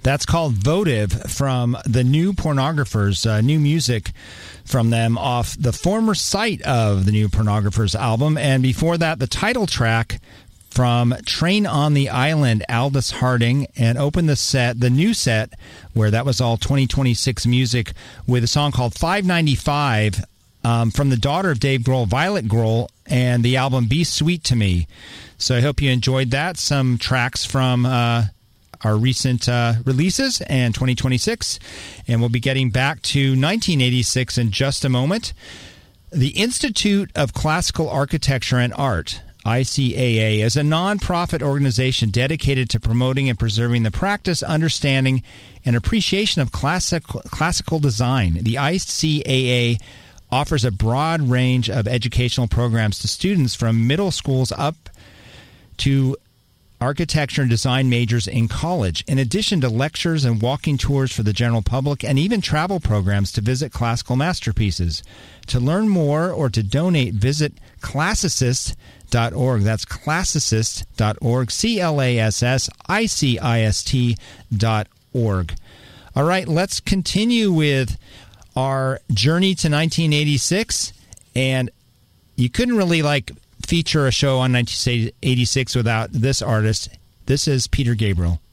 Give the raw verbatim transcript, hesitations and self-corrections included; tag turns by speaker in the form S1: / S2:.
S1: That's called Votive from the New Pornographers, uh, new music from them off the former site of the New Pornographers album. And before that, the title track from Train on the Island, Aldous Harding, and opened the set, the new set, where that was all twenty twenty-six music, with a song called five ninety-five um, from the daughter of Dave Grohl, Violet Grohl, and the album Be Sweet to Me. So I hope you enjoyed that. Some tracks from uh, our recent uh, releases and twenty twenty-six. And we'll be getting back to nineteen eighty-six in just a moment. The Institute of Classical Architecture and Art, I C A A, is a nonprofit organization dedicated to promoting and preserving the practice, understanding, and appreciation of classical, classical design. The I C A A offers a broad range of educational programs to students from middle schools up to architecture and design majors in college, in addition to lectures and walking tours for the general public, and even travel programs to visit classical masterpieces. To learn more or to donate, visit classicist dot org. That's classicist dot org, C L A S S I C I S T dot org. All right, let's continue with our journey to nineteen eighty-six, and you couldn't really, like, feature a show on nineteen eighty-six without this artist. This is Peter Gabriel.